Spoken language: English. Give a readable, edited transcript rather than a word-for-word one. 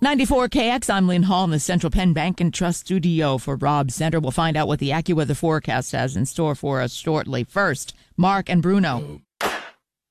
94KX, I'm Lynn Hall in the Central Penn Bank and Trust Studio for Rob Center. We'll find out what the AccuWeather forecast has in store for us shortly. First, Mark and Bruno.